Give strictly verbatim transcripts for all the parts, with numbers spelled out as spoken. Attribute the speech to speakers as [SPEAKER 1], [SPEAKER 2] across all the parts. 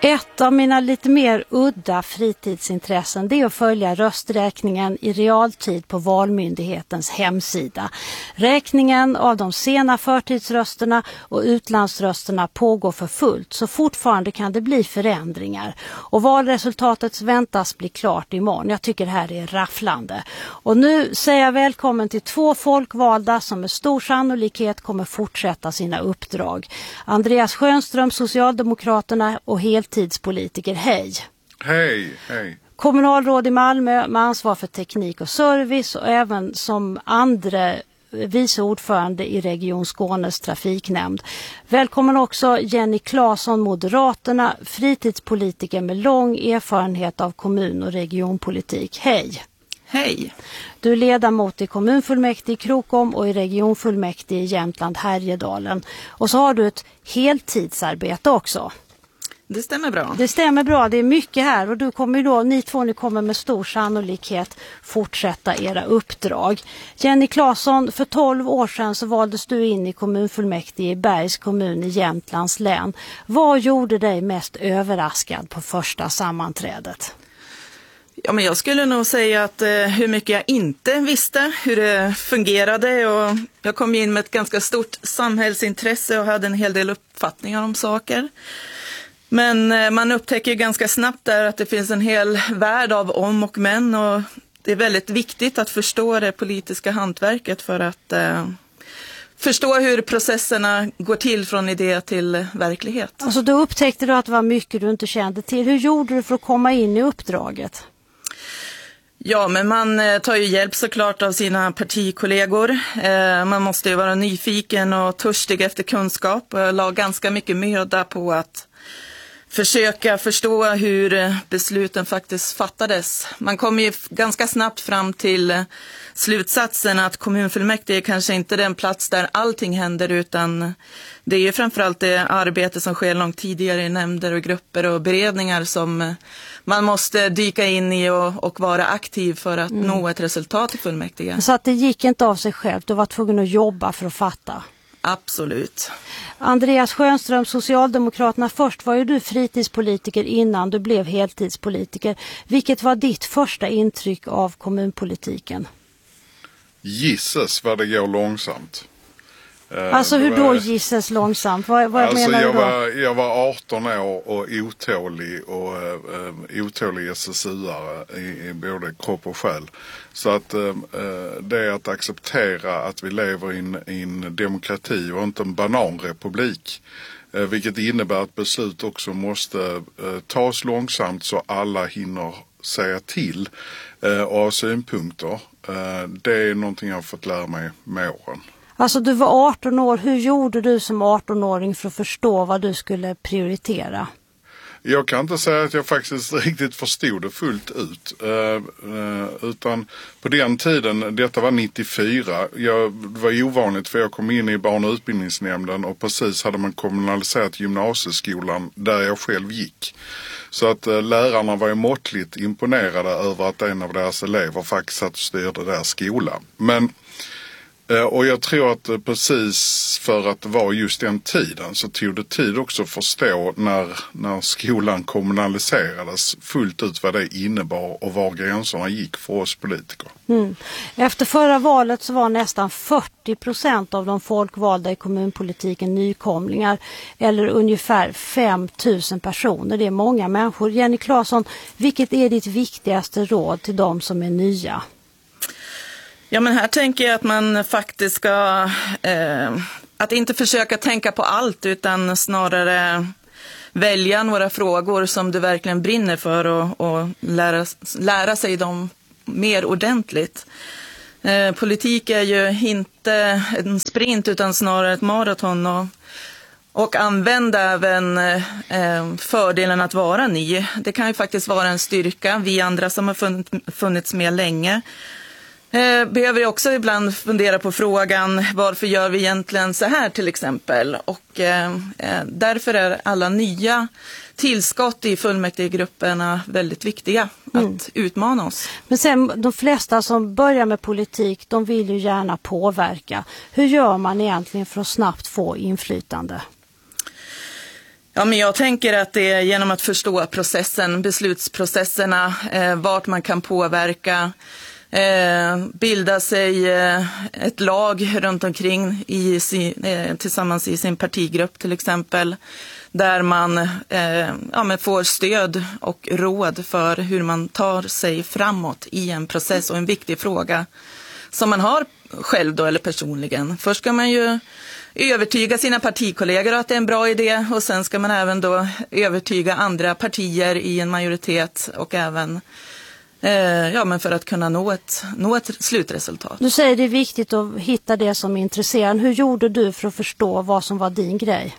[SPEAKER 1] Ett av mina lite mer udda fritidsintressen det är att följa rösträkningen i realtid på Valmyndighetens hemsida. Räkningen av de sena förtidsrösterna och utlandsrösterna pågår för fullt, så fortfarande kan det bli förändringar. Och valresultatet väntas bli klart imorgon. Jag tycker det här är rafflande. Och nu säger jag välkommen till två folkvalda som med stor sannolikhet kommer fortsätta sina uppdrag. Andreas Schönström, Socialdemokraterna, och heltidspolitiker. Hej!
[SPEAKER 2] Hej, hej.
[SPEAKER 1] Kommunalråd i Malmö med ansvar för teknik och service och även som andra vice ordförande i Region Skånes trafiknämnd. Välkommen också Jenny Claesson, Moderaterna, fritidspolitiker med lång erfarenhet av kommun- och regionpolitik. Hej!
[SPEAKER 3] Hej!
[SPEAKER 1] Du är ledamot i kommunfullmäktige i Krokom och i regionfullmäktige i Jämtland Härjedalen. Och så har du ett heltidsarbete också.
[SPEAKER 3] Det stämmer bra.
[SPEAKER 1] Det stämmer bra, det är mycket här och du kommer då, ni två ni kommer med stor sannolikhet fortsätta era uppdrag. Jenny Claesson, för tolv år sedan så valdes du in i kommunfullmäktige i Bergs kommun i Jämtlands län. Vad gjorde dig mest överraskad på första sammanträdet?
[SPEAKER 3] Ja, men jag skulle nog säga att eh, hur mycket jag inte visste, hur det fungerade, och jag kom in med ett ganska stort samhällsintresse och hade en hel del uppfattningar om saker. Men eh, man upptäcker ganska snabbt där att det finns en hel värld av om och men, och det är väldigt viktigt att förstå det politiska hantverket för att eh, förstå hur processerna går till från idé till verklighet.
[SPEAKER 1] Alltså då upptäckte du att det var mycket du inte kände till. Hur gjorde du för att komma in i uppdraget?
[SPEAKER 3] Ja, men man tar ju hjälp såklart av sina partikollegor. Eh, man måste ju vara nyfiken och törstig efter kunskap. Jag la ganska mycket möda på att försöka förstå hur besluten faktiskt fattades. Man kom ju ganska snabbt fram till slutsatsen att kommunfullmäktige är kanske inte den plats där allting händer, utan det är ju framförallt det arbete som sker långt tidigare i nämnder och grupper och beredningar som man måste dyka in i och, och vara aktiv för att mm. nå ett resultat i fullmäktige. Så
[SPEAKER 1] att det gick inte av sig själv, du var tvungen att jobba för att fatta?
[SPEAKER 3] Absolut.
[SPEAKER 1] Andreas Schönström, Socialdemokraterna, först var ju du fritidspolitiker innan du blev heltidspolitiker. Vilket var ditt första intryck av kommunpolitiken?
[SPEAKER 2] Gisses vad det går långsamt.
[SPEAKER 1] Alltså hur då gisses långsamt? Vad, vad
[SPEAKER 2] alltså
[SPEAKER 1] menar
[SPEAKER 2] jag
[SPEAKER 1] du då?
[SPEAKER 2] Var, jag var arton år och otålig och äh, otålig S S U-are i, i både kropp och själ. Så att äh, det är att acceptera att vi lever i en, i en demokrati och inte en bananrepublik. Äh, vilket innebär att beslut också måste äh, tas långsamt så alla hinner säga till äh, och ha synpunkter. Äh, det är någonting jag har fått lära mig med åren.
[SPEAKER 1] Alltså du var arton år, hur gjorde du som arton-åring för att förstå vad du skulle prioritera?
[SPEAKER 2] Jag kan inte säga att jag faktiskt riktigt förstod det fullt ut. Uh, uh, utan på den tiden, detta var nittiofyra, jag, det var ovanligt för jag kom in i barn- och utbildningsnämnden och precis hade man kommunaliserat gymnasieskolan där jag själv gick. Så att uh, lärarna var ju måttligt imponerade över att en av deras elever faktiskt satt och styrde där skolan. Men och jag tror att precis för att det var just den tiden så tog det tid också att förstå när, när skolan kommunaliserades fullt ut vad det innebar och var gränserna gick för oss politiker.
[SPEAKER 1] Mm. Efter förra valet så var nästan fyrtio procent av de folkvalda i kommunpolitiken nykomlingar, eller ungefär fem tusen personer. Det är många människor. Jenny Claesson, vilket är ditt viktigaste råd till de som är nya?
[SPEAKER 3] Ja, men här tänker jag att man faktiskt ska eh, att inte försöka tänka på allt utan snarare välja några frågor som du verkligen brinner för och, och lära, lära sig dem mer ordentligt. Eh, politik är ju inte en sprint utan snarare ett maraton, och, och använda även eh, fördelen att vara ny. Det kan ju faktiskt vara en styrka. Vi andra som har funnits med länge behöver jag också ibland fundera på frågan, varför gör vi egentligen så här till exempel? Och eh, därför är alla nya tillskott i fullmäktigegrupperna väldigt viktiga mm. att utmana oss.
[SPEAKER 1] Men sen de flesta som börjar med politik, de vill ju gärna påverka. Hur gör man egentligen för att snabbt få inflytande?
[SPEAKER 3] Ja, men jag tänker att det är genom att förstå processen, beslutsprocesserna, eh, vart man kan påverka, eh, bilda sig eh, ett lag runt omkring i sin, eh, tillsammans i sin partigrupp till exempel, där man eh, ja, men får stöd och råd för hur man tar sig framåt i en process och en viktig fråga som man har själv då eller personligen. Först ska man ju övertyga sina partikollegor att det är en bra idé och sen ska man även då övertyga andra partier i en majoritet och även eh, ja, men för att kunna nå ett, nå ett slutresultat.
[SPEAKER 1] Du säger det är viktigt att hitta det som är intresserande. Hur gjorde du för att förstå vad som var din grej?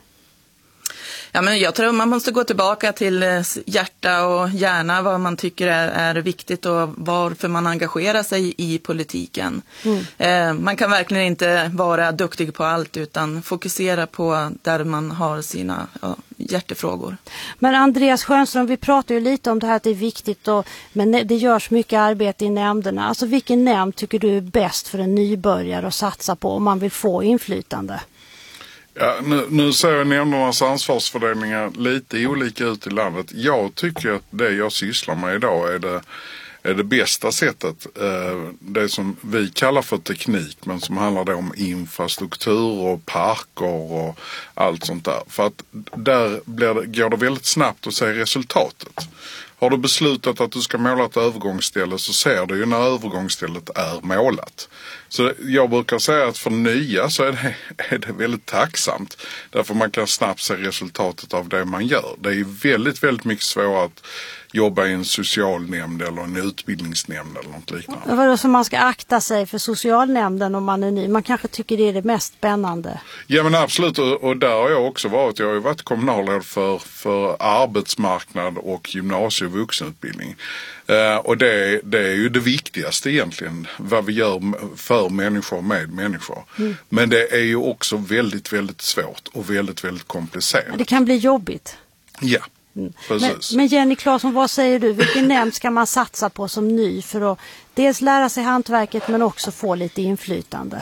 [SPEAKER 3] Ja, men jag tror man måste gå tillbaka till hjärta och hjärna, vad man tycker är, är viktigt och varför man engagerar sig i politiken. Mm. Eh, man kan verkligen inte vara duktig på allt utan fokusera på där man har sina ja, hjärtefrågor. Men Andreas Schönström, vi pratar ju lite om det här att det är viktigt och, men det görs mycket arbete i nämnderna. Alltså vilken nämnd tycker du är bäst för en nybörjare att satsa på om man vill få inflytande?
[SPEAKER 2] Ja, nu, nu ser nämndernas ansvarsfördelningar lite olika ut i landet. Jag tycker att det jag sysslar med idag är det, är det bästa sättet. Det som vi kallar för teknik, men som handlar då om infrastruktur och parker och allt sånt där. För att där blir det, går det väldigt snabbt att se resultatet. Har du beslutat att du ska måla ett övergångsställe så ser du ju när övergångsstället är målat. Så jag brukar säga att för nya så är det, är det väldigt tacksamt. Därför man kan snabbt se resultatet av det man gör. Det är väldigt, väldigt mycket svårare att jobba i en socialnämnd eller en utbildningsnämnd eller något liknande. Vad är det som man ska akta sig för socialnämnden om man är ny? Man kanske tycker det är det mest spännande. Ja, men absolut, och, och där har jag också varit. Jag har ju varit kommunalråd för, för arbetsmarknad och gymnasie- och vuxenutbildning. Uh, och det, det är ju det viktigaste egentligen, vad vi gör för människor med människor. Mm. Men det är ju också väldigt, väldigt svårt och väldigt, väldigt komplicerat. Det kan bli jobbigt. Ja. Mm. Men, men Jenny Claesson, vad säger du? Vilken nämnd ska man satsa på som ny för att dels lära sig hantverket men också få lite inflytande?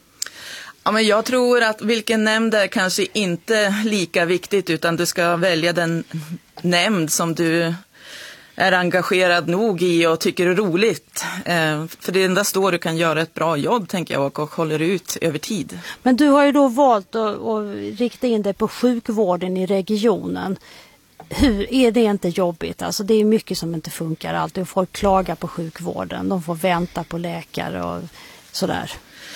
[SPEAKER 3] Ja, men jag tror att vilken nämnd är kanske inte lika viktigt, utan du ska välja den nämnd som du är engagerad nog i och tycker är roligt. Eh, för det är endast då du kan göra ett bra jobb, tänker jag, och, och håller ut över tid. Men du har ju då valt att, att rikta in dig på sjukvården i regionen. Hur är det inte jobbigt? Alltså det är mycket som inte funkar alltid. Folk klagar på sjukvården, de får vänta på läkare och sådär.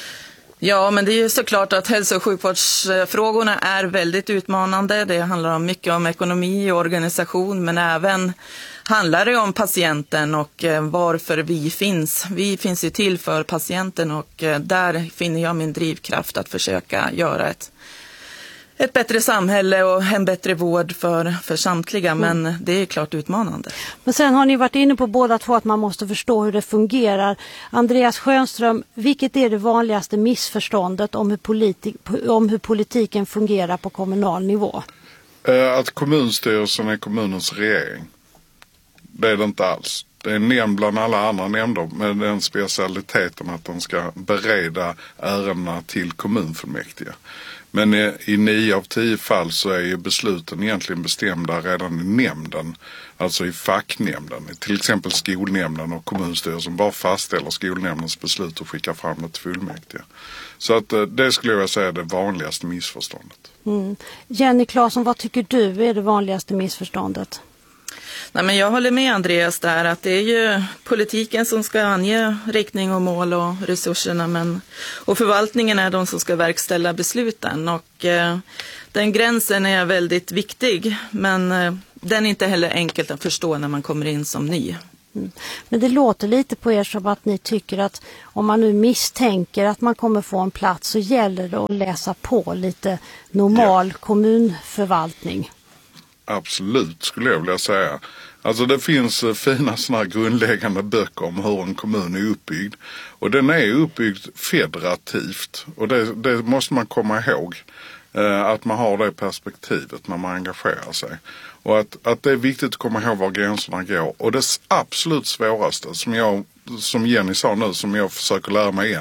[SPEAKER 3] Ja, men det är ju såklart att hälso- och sjukvårdsfrågorna är väldigt utmanande. Det handlar om mycket om ekonomi och organisation, men även handlar det om patienten och varför vi finns. Vi finns ju till för patienten och där finner jag min drivkraft att försöka göra ett Ett bättre samhälle och en bättre vård för, för samtliga, men mm. det är klart utmanande. Men sen har ni varit inne på båda två att man måste förstå hur det fungerar. Andreas Schönström, vilket är det vanligaste missförståndet om hur, politi- om hur politiken fungerar på kommunal nivå?
[SPEAKER 2] Att kommunstyrelsen är kommunens regering. Det är det inte alls. Det är en nämnd bland alla andra nämnder med den specialiteten att de ska bereda ärendena till kommunfullmäktige. Men i, i nio av tio fall så är ju besluten egentligen bestämda redan i nämnden, alltså i facknämnden. Till exempel skolnämnden och kommunstyrelsen bara fastställer skolnämndens beslut och skickar fram det till fullmäktige. Så att det skulle jag säga är det vanligaste missförståndet. Mm. Jenny Claesson, vad tycker du är det vanligaste missförståndet?
[SPEAKER 3] Nej, men jag håller med Andreas där att det är ju politiken som ska ange riktning och mål och resurserna, men, och förvaltningen är de som ska verkställa besluten, och eh, den gränsen är väldigt viktig, men eh, den är inte heller enkelt att förstå när man kommer in som ny.
[SPEAKER 1] Mm. Men det låter lite på er som att ni tycker att om man nu misstänker att man kommer få en plats så gäller det att läsa på lite normal ja. kommunförvaltning.
[SPEAKER 2] Absolut, skulle jag vilja säga. Alltså det finns fina såna här grundläggande böcker om hur en kommun är uppbyggd. Och den är uppbyggd federativt. Och det, det måste man komma ihåg. Eh, att man har det perspektivet när man engagerar sig. Och att, att det är viktigt att komma ihåg var gränserna går. Och det absolut svåraste som jag, som Jenny sa nu, som jag försöker lära mig igen.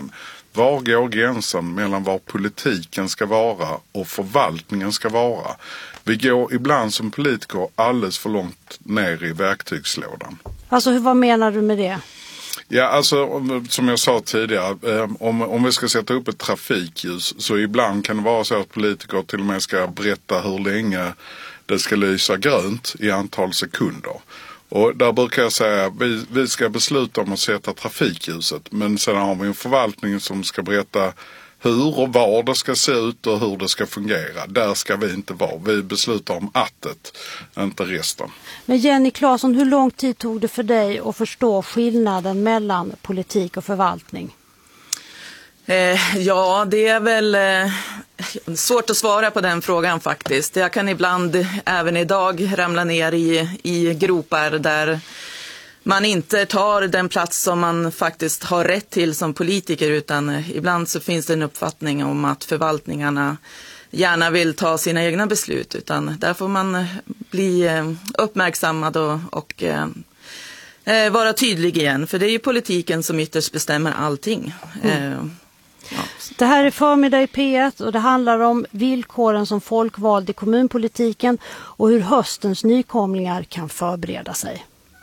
[SPEAKER 2] Var går gränsen mellan var politiken ska vara och förvaltningen ska vara? Vi går ibland som politiker alldeles för långt ner i verktygslådan.
[SPEAKER 1] Alltså vad menar du med det?
[SPEAKER 2] Ja, alltså som jag sa tidigare, om, om vi ska sätta upp ett trafikljus så ibland kan det vara så att politiker till och med ska berätta hur länge det ska lysa grönt i antal sekunder. Och där brukar jag säga vi, vi ska besluta om att sätta trafikljuset, men sen har vi en förvaltning som ska berätta hur och var det ska se ut och hur det ska fungera. Där ska vi inte vara. Vi beslutar om attet, inte resten.
[SPEAKER 1] Men Jenny Claesson, hur lång tid tog det för dig att förstå skillnaden mellan politik och förvaltning?
[SPEAKER 3] Eh, ja, det är väl eh, svårt att svara på den frågan faktiskt. Jag kan ibland även idag ramla ner i, i gropar där man inte tar den plats som man faktiskt har rätt till som politiker, utan ibland så finns det en uppfattning om att förvaltningarna gärna vill ta sina egna beslut, utan där får man bli uppmärksammad och, och eh, vara tydlig igen, för det är ju politiken som ytterst bestämmer allting. Mm. Eh, ja.
[SPEAKER 1] Det här är Förmiddag i P ett och det handlar om villkoren som folkvald i kommunpolitiken och hur höstens nykomlingar kan förbereda sig.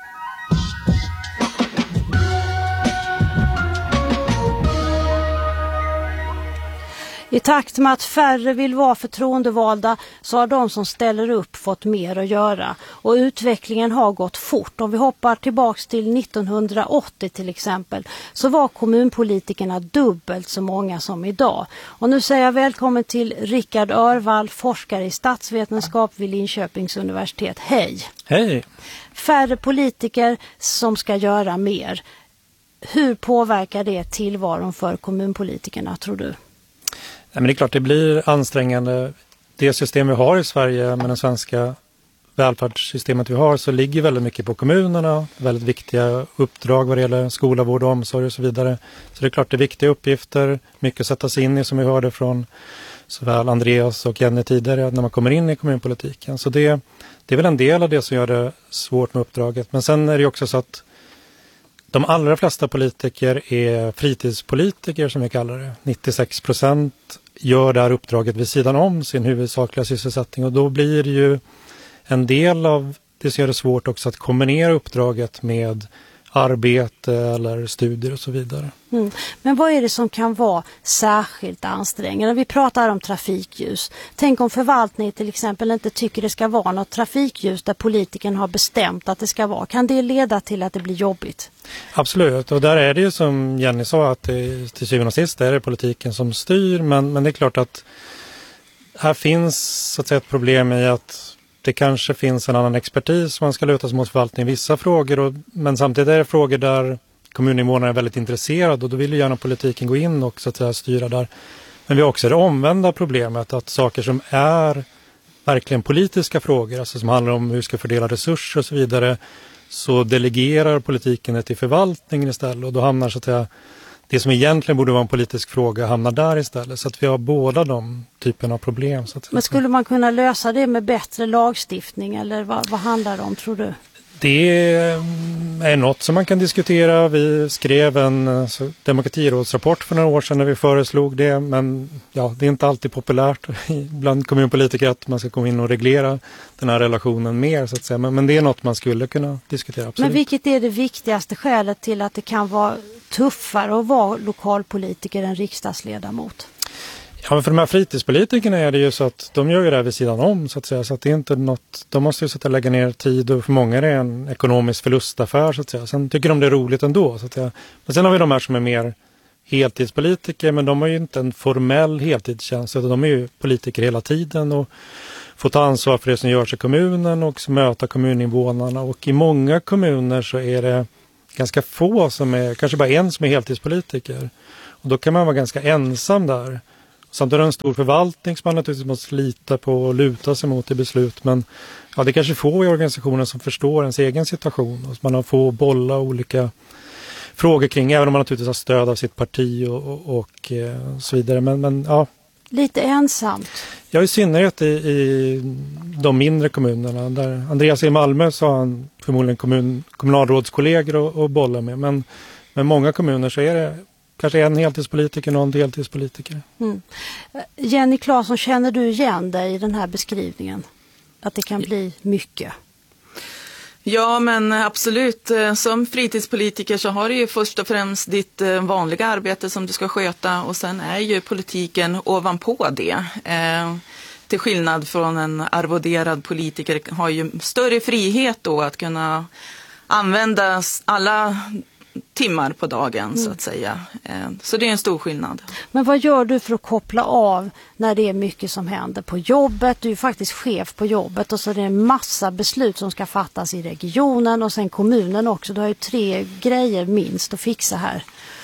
[SPEAKER 1] I takt med att färre vill vara förtroendevalda så har de som ställer upp fått mer att göra. Och utvecklingen har gått fort. Om vi hoppar tillbaks till nittonhundraåttio till exempel så var kommunpolitikerna dubbelt så många som idag. Och nu säger jag välkommen till Rickard Örvall, forskare i statsvetenskap vid Linköpings universitet. Hej!
[SPEAKER 4] Hej!
[SPEAKER 1] Färre politiker som ska göra mer. Hur påverkar det tillvaron för kommunpolitikerna, tror du?
[SPEAKER 4] Ja, men det är klart det blir ansträngande. Det system vi har i Sverige med den svenska välfärdssystemet vi har, så ligger väldigt mycket på kommunerna. Väldigt viktiga uppdrag vad det gäller skola, vård och omsorg och så vidare. Så det är klart det är viktiga uppgifter. Mycket att sätta sig in i, som vi hörde från såväl Andreas och Jenny tidigare, när man kommer in i kommunpolitiken. Så det, det är väl en del av det som gör det svårt med uppdraget. Men sen är det också så att de allra flesta politiker är fritidspolitiker, som vi kallar det. nittiosex procent gör det här uppdraget vid sidan om sin huvudsakliga sysselsättning. Och då blir det ju en del av det som gör det svårt också att kombinera uppdraget med arbete eller studier och så vidare.
[SPEAKER 1] Mm. Men vad är det som kan vara särskilt ansträngande? Vi pratar om trafikljus. Tänk om förvaltningen till exempel inte tycker det ska vara något trafikljus där politikern har bestämt att det ska vara. Kan det leda till att det blir jobbigt?
[SPEAKER 4] Absolut, och där är det ju som Jenny sa att det, till syvende och sist är det politiken som styr, men, men det är klart att här finns så att säga ett problem i att det kanske finns en annan expertis som man ska luta sig mot förvaltningen i vissa frågor, och, men samtidigt är det frågor där kommuninvånarna är väldigt intresserade och då vill ju gärna politiken gå in och så att säga styra där. Men vi har också det omvända problemet att saker som är verkligen politiska frågor, alltså som handlar om hur vi ska fördela resurser och så vidare, så delegerar politiken det till förvaltningen istället, och då hamnar så att säga det som egentligen borde vara en politisk fråga hamnar där istället. Så att vi har båda de typerna av problem. Så att
[SPEAKER 1] Men skulle man kunna lösa det med bättre lagstiftning, eller vad, vad handlar det om, tror du?
[SPEAKER 4] Det är något som man kan diskutera. Vi skrev en alltså, demokratirådsrapport för några år sedan när vi föreslog det. Men ja, det är inte alltid populärt bland kommunpolitiker att man ska komma in och reglera den här relationen mer, så att säga. Men, men det är något man skulle kunna diskutera. Absolut.
[SPEAKER 1] Men vilket är det viktigaste skälet till att det kan vara tuffare att vara lokalpolitiker än riksdagsledamot?
[SPEAKER 4] Ja, men för de här fritidspolitikerna är det ju så att de gör ju det här vid sidan om, så att säga. Så att det är inte något, de måste ju så att lägga ner tid, och för många är det en ekonomisk förlustaffär, så att säga. Sen tycker de det är roligt ändå, så att säga. Men sen har vi de här som är mer heltidspolitiker, men de har ju inte en formell heltidstjänst, utan de är ju politiker hela tiden och får ta ansvar för det som görs i kommunen och möta kommuninvånarna. Och i många kommuner så är det ganska få som är, kanske bara en som är heltidspolitiker. Och då kan man vara ganska ensam där. Samtidigt är det en stor förvaltning som man naturligtvis måste lita på och luta sig mot i beslut. Men ja, det är kanske få i organisationen som förstår ens egen situation. Och man har få bolla olika frågor kring, även om man naturligtvis har stöd av sitt parti och, och, och så vidare. Men, men ja.
[SPEAKER 1] Lite ensamt.
[SPEAKER 4] Ja, i synnerhet i, i de mindre kommunerna. Där Andreas i Malmö så har han förmodligen kommun, kommunalrådskollegor och, och bolla med. Men med många kommuner så är det kanske en heltidspolitiker, någon deltidspolitiker.
[SPEAKER 1] Mm. Jenny Claesson, känner du igen dig i den här beskrivningen? Att det kan bli mycket?
[SPEAKER 3] Ja, men absolut. Som fritidspolitiker så har du ju först och främst ditt vanliga arbete som du ska sköta, och sen är ju politiken ovanpå det. Eh, till skillnad från en arvoderad politiker har ju större frihet då att kunna använda alla timmar på dagen, mm. så att säga. Så det är en stor skillnad.
[SPEAKER 1] Men vad gör du för att koppla av när det är mycket som händer på jobbet? Du är ju faktiskt chef på jobbet, och så är det en massa beslut som ska fattas i regionen och sen kommunen också. Du har ju tre grejer minst att fixa här.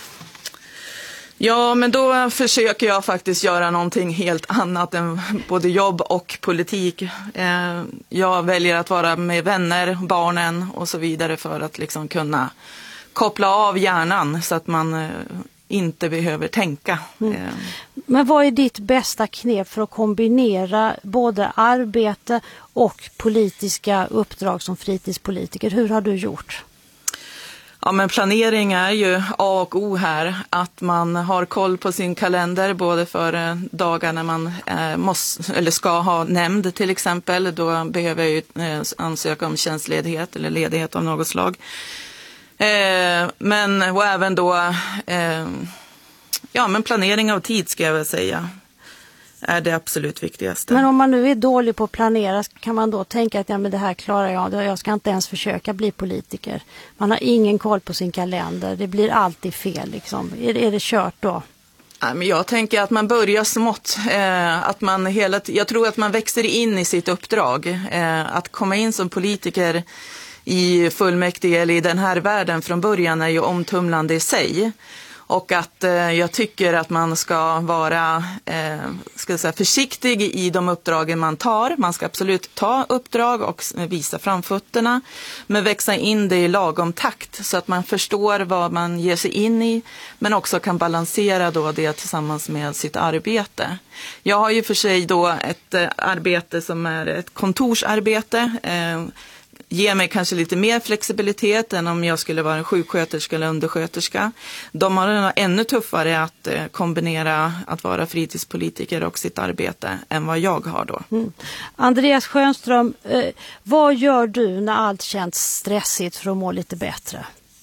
[SPEAKER 3] Ja, men då försöker jag faktiskt göra någonting helt annat än både jobb och politik. Jag väljer att vara med vänner, barnen och så vidare för att liksom kunna koppla av hjärnan så att man inte behöver tänka. Mm.
[SPEAKER 1] Men vad är ditt bästa knep för att kombinera både arbete och politiska uppdrag som fritidspolitiker? Hur har du gjort?
[SPEAKER 3] Ja, men planering är ju A och O här. Att man har koll på sin kalender både för dagar när man eh, måste, eller ska ha nämnd till exempel. Då behöver jag ju eh, ansöka om tjänstledighet eller ledighet av något slag. Eh, men och även då eh, ja, men planering av tid ska jag väl säga är det absolut viktigaste.
[SPEAKER 1] Men om man nu är dålig på att planera, kan man då tänka att ja, men det här klarar jag, jag ska inte ens försöka bli politiker. Man har ingen koll på sin kalender, det blir alltid fel liksom. Är, är det kört då?
[SPEAKER 3] Ja, men jag tänker att man börjar smått. Eh, att man hela t- jag tror att man växer in i sitt uppdrag. Eh, att komma in som politiker i fullmäktige eller i den här världen från början är ju omtumlande i sig. Och att eh, jag tycker att man ska vara eh, ska jag säga, försiktig i de uppdragen man tar. Man ska absolut ta uppdrag och visa framfötterna. Men växa in det i lagom takt så att man förstår vad man ger sig in i. Men också kan balansera då det tillsammans med sitt arbete. Jag har ju för sig då ett eh, arbete som är ett kontorsarbete. Eh, ger mig kanske lite mer flexibilitet än om jag skulle vara en sjuksköterska eller undersköterska. De har det ännu tuffare att eh, kombinera att vara fritidspolitiker och sitt arbete än vad jag har då.
[SPEAKER 1] Mm. Andreas Schönström, eh, vad gör du när allt känns stressigt för att må lite bättre?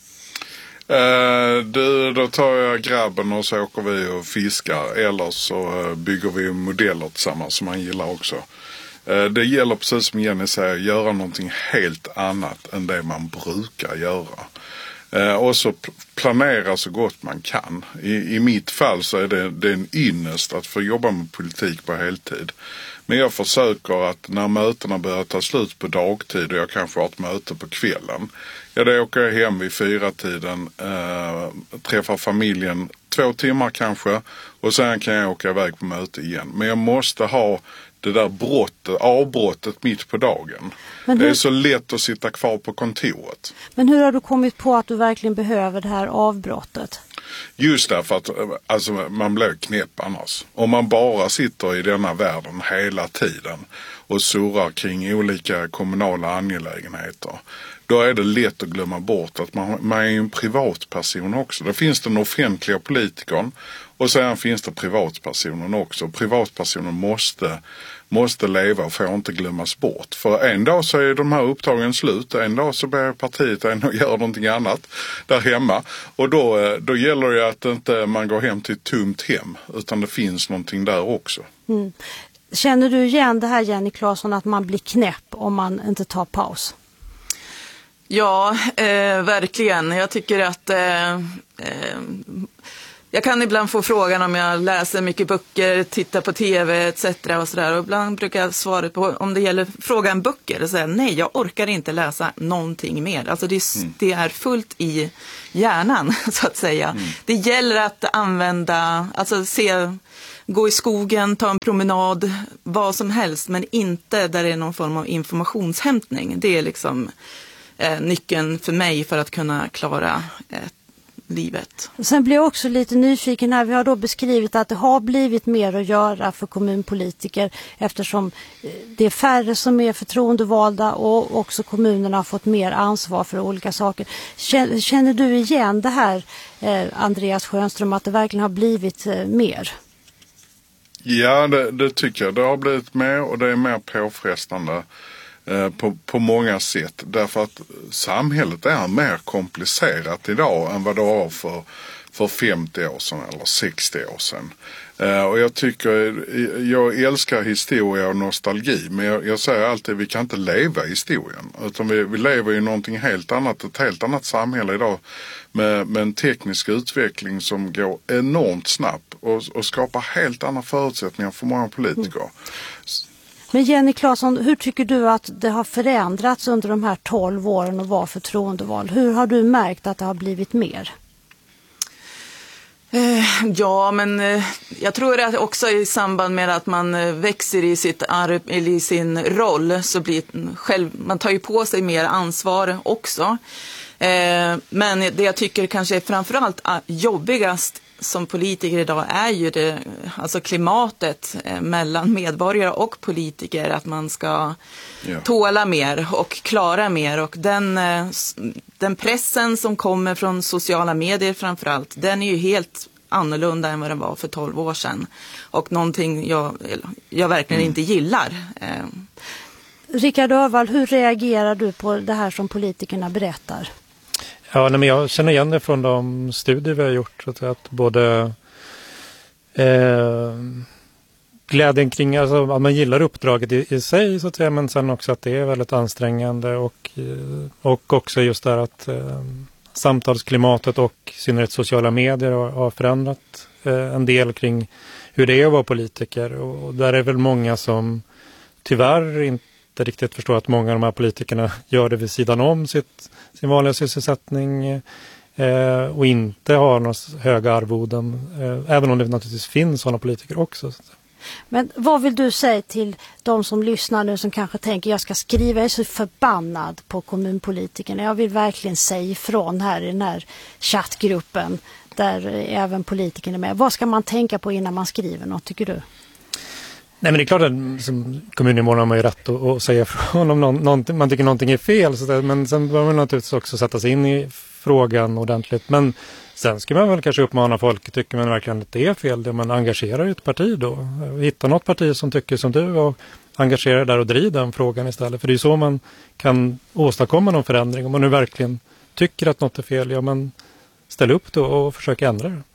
[SPEAKER 2] Uh, du, då tar jag grabben och så åker vi och fiskar, eller så uh, bygger vi modeller tillsammans som man gillar också. Det gäller precis som Jenny säger, göra någonting helt annat än det man brukar göra. Eh, och så planera så gott man kan. I, i mitt fall så är det, det är en ynnest att få jobba med politik på heltid. Men jag försöker att när mötena börjar ta slut på dagtid och jag kanske har ett möte på kvällen. Ja, då åker jag hem vid fyra tiden, eh, träffar familjen två timmar kanske. Och sen kan jag åka iväg på möte igen. Men jag måste ha det där brottet, avbrottet mitt på dagen. Hur... Det är så lätt att sitta kvar på kontoret.
[SPEAKER 1] Men hur har du kommit på att du verkligen behöver det här avbrottet?
[SPEAKER 2] Just därför att alltså, man blir knäpp annars. Om man bara sitter i denna världen hela tiden och surrar kring olika kommunala angelägenheter, då är det lätt att glömma bort att man, man är en privatperson också. Då finns den offentliga politikern och sen finns det privatpersonen också. Privatpersonen måste, måste leva och får inte glömmas bort. För en dag så är de här upptagen slut, en dag så börjar partiet ändå göra någonting annat där hemma. Och då, då gäller det att inte man går hem till ett tomt hem, utan det finns någonting där också.
[SPEAKER 1] Mm. Känner du igen det här, Jenny Claesson, att man blir knäpp om man inte tar paus?
[SPEAKER 3] Ja, eh, verkligen. Jag tycker att eh, eh, jag kan ibland få frågan om jag läser mycket böcker, tittar på tv et cetera och sådär. Och ibland brukar jag svara på om det gäller frågan böcker och säga nej, jag orkar inte läsa någonting mer. Alltså det, mm. det är fullt i hjärnan så att säga. Mm. Det gäller att använda, alltså se, gå i skogen, ta en promenad, vad som helst, men inte där det är någon form av informationshämtning. Det är liksom eh, nyckeln för mig för att kunna klara ett livet.
[SPEAKER 1] Sen blir jag också lite nyfiken här. Vi har då beskrivit att det har blivit mer att göra för kommunpolitiker eftersom det är färre som är förtroendevalda och också kommunerna har fått mer ansvar för olika saker. Känner du igen det här, Andreas Schönström, att det verkligen har blivit mer?
[SPEAKER 2] Ja, det, det tycker jag. Det har blivit mer och det är mer påfrestande eh, på, på många sätt. Därför att samhället är mer komplicerat idag än vad det var för, för femtio år sedan eller sextio år sedan. Eh, och jag tycker, jag älskar historia och nostalgi, men jag, jag säger alltid att vi kan inte leva i historien. Utan vi, vi lever i någonting helt annat, ett helt annat samhälle idag med, med en teknisk utveckling som går enormt snabbt och, och skapar helt andra förutsättningar för många politiker. Mm.
[SPEAKER 1] Men Jenny Claesson, hur tycker du att det har förändrats under de här tolv åren att vara förtroendevald? Hur har du märkt att det har blivit mer?
[SPEAKER 3] Ja, men jag tror att också i samband med att man växer i, sitt arv, eller i sin roll så blir själv, man tar ju på sig mer ansvar också. Men det jag tycker kanske är framförallt jobbigast som politiker idag är ju det, alltså klimatet mellan medborgare och politiker, att man ska ja. tåla mer och klara mer, och den, den pressen som kommer från sociala medier framförallt, den är ju helt annorlunda än vad den var för tolv år sedan, och någonting jag, jag verkligen mm. inte gillar.
[SPEAKER 1] Rickard Öhrvall, hur reagerar du på det här som politikerna berättar?
[SPEAKER 4] Ja, nej, men jag känner igen det från de studier vi har gjort. Så att, att både eh, glädjen kring, alltså, att man gillar uppdraget i, i sig så att säga, men sen också att det är väldigt ansträngande och, och också just där att eh, samtalsklimatet och i synnerhet sociala medier har, har förändrat eh, en del kring hur det är att vara politiker, och, och där är väl många som tyvärr inte riktigt förstår att många av de här politikerna gör det vid sidan om sitt, sin vanliga sysselsättning eh, och inte har några höga arvoden, eh, även om det naturligtvis finns sådana politiker också.
[SPEAKER 1] Men vad vill du säga till de som lyssnar nu som kanske tänker jag ska skriva, jag är så förbannad på kommunpolitikerna, jag vill verkligen säga ifrån här i den här chattgruppen där även politikerna är med. Vad ska man tänka på innan man skriver något, tycker du?
[SPEAKER 4] Nej, men det är klart att som kommuninvånare har man ju rätt att, att säga från om någon, man tycker någonting är fel. Så där, men sen bör man naturligtvis också sätta sig in i frågan ordentligt. Men sen ska man väl kanske uppmana folk, tycker man verkligen att det är fel, det man engagerar i ett parti då. Hitta något parti som tycker som du och engagera där och driv den frågan istället. För det är så man kan åstadkomma någon förändring. Om man nu verkligen tycker att något är fel, ja men ställ upp då och försök ändra det.